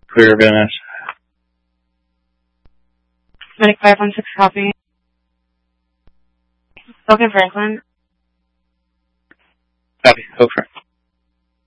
Clear Venice. Medic 516 copy. Logan Franklin. Copy. Over.